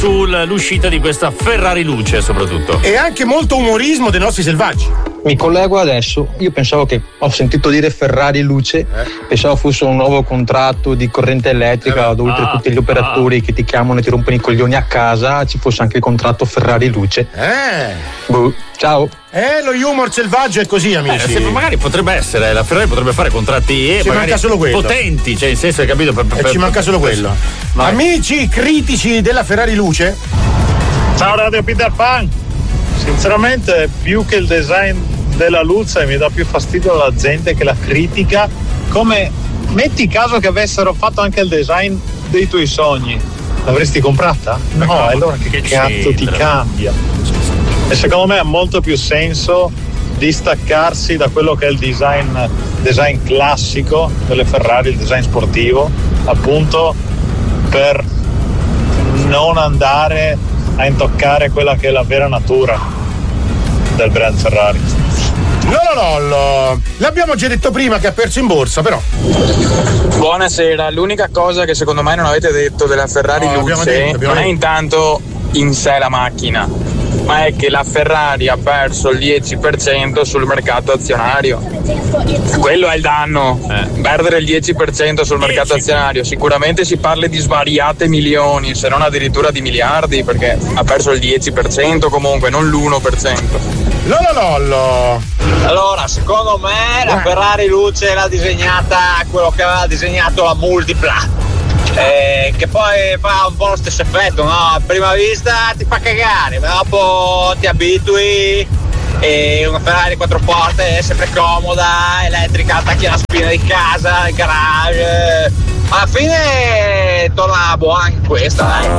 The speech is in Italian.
sull'uscita di questa Ferrari Luce soprattutto. E anche molto umorismo dei nostri selvaggi. Mi collego adesso, io pensavo che ho sentito dire Ferrari Luce, pensavo fosse un nuovo contratto di corrente elettrica dove oltre tutti gli operatori che ti chiamano e ti rompono i coglioni a casa ci fosse anche il contratto Ferrari Luce. Ciao. Lo humor selvaggio è così, amici. Magari potrebbe essere, la Ferrari potrebbe fare contratti ci manca solo quello. Potenti, cioè in senso, hai capito? Ci manca solo quello. Amici critici della Ferrari Luce. Ciao Radio Peter Pan. Sinceramente, più che il design della luce mi dà più fastidio la gente che la critica. Come metti caso che avessero fatto anche il design dei tuoi sogni, l'avresti comprata? No, allora che cazzo ti cambia? E secondo me ha molto più senso distaccarsi da quello che è il design classico delle Ferrari, il design sportivo, appunto per non andare a intoccare quella che è la vera natura del brand Ferrari. Lololollo, l'abbiamo già detto prima che ha perso in borsa, però. Buonasera, l'unica cosa che secondo me non avete detto della Ferrari Luce non è intanto in sé la macchina, ma è che la Ferrari ha perso il 10% sul mercato azionario. Quello è il danno, perdere il 10% sul mercato azionario. Sicuramente si parla di svariate milioni, se non addirittura di miliardi, perché ha perso il 10% comunque, non l'1%. Lololollo. Allora, secondo me la Ferrari Luce l'ha disegnata quello che aveva disegnato la Multipla. Che poi fa un po' lo stesso effetto, no? A prima vista ti fa cagare, ma dopo ti abitui e una Ferrari 4 porte è sempre comoda, elettrica, attacchi alla spina di casa, il garage. Alla fine torna buona anche questa, dai.